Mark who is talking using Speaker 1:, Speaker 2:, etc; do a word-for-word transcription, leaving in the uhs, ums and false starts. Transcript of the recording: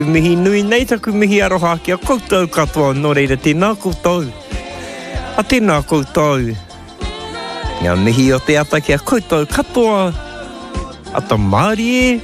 Speaker 1: Mihi nui nei taku mihi aroha ki a koutou katoa no reira tēnā koutou. A tēnā koutou. Ngā mihi o te ata ki a koutou katoa. A ta Māori e.